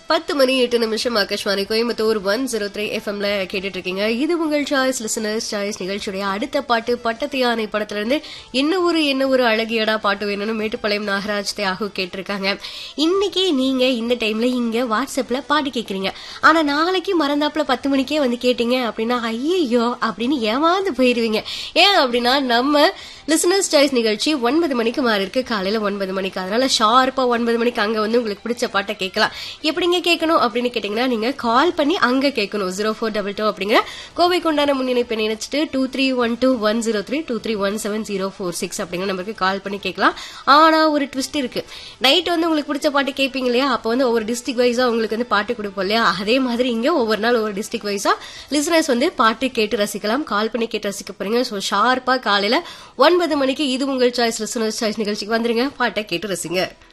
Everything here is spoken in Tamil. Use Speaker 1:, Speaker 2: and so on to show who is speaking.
Speaker 1: 10 மணி 8 நிமிஷம் ஆகாஷ்வாணி கோயம்புத்தூர் 103 எஃப்எம்ல கேட்டுட்டு இருக்கீங்க. இது உங்கள் சாய்ஸ் லிசனர்ஸ் சாய்ஸ் நிகழ்ச்சியுடைய அடுத்த பாட்டு பட்டத்து யானை படத்துல இருந்து என்ன ஒரு அழகியடா பாட்டு வேணும்னு மேட்டுப்பாளையம் நாகராஜ் தியாகு கேட்டிருக்காங்க. இன்னைக்கு நீங்க இந்த டைம்ல இங்க வாட்ஸ்அப்ல பாட்டு கேக்குறீங்க. ஆனா நாளைக்கு மறந்தாப்புல 10 மணிக்கே வந்து கேட்டீங்க அப்படின்னா ஐயோ அப்படின்னு ஏமாந்து போயிருவீங்க. ஏன் அப்படின்னா நம்ம லிசனர்ஸ் சாய்ஸ் நிகழ்ச்சி 9 மணிக்கு மாறி இருக்கு, காலையில 9 மணிக்கு. அதனால ஷார்ப்பா 9 மணிக்கு அங்க வந்து உங்களுக்கு பிடிச்ச பாட்டை கேட்கலாம். எப்படிங்க கேட்கணும் அப்படின்னு கேட்டீங்கன்னா நீங்க கால் பண்ணி அங்க கேட்கணும். 0422 அப்படிங்கிற கோவைக்கு உண்டான முன்னிணைப்பை நினைச்சிட்டு 2312-103 2317-046 அப்படிங்கிற நம்பருக்கு கால் பண்ணி கேட்கலாம். ஆனா ஒரு ட்விஸ்ட் இருக்கு. நைட் வந்து உங்களுக்கு பிடிச்ச பாட்டு கேட்பீங்க இல்லையா, அப்ப வந்து ஒவ்வொரு டிஸ்ட்ரிக்ட் வைஸா உங்களுக்கு வந்து பாட்டு கொடுப்போம் இல்லையா, அதே மாதிரி இங்க ஒவ்வொரு நாள் ஒவ்வொரு டிஸ்ட்ரிக்ட் வைஸா லிசனர்ஸ் வந்து பாட்டு கேட்டு ரசிக்கலாம், கால் பண்ணி கேட்டு ரசிக்க போறீங்க. ஸோ ஷார்ப்பா காலையில 9 மணிக்கு இது உங்கள் சாய்ஸ் லிசனர்ஸ் சாய்ஸ் நிகழ்ச்சிக்கு வந்துருங்க, பாட்டை கேட்டு ரசிங்க.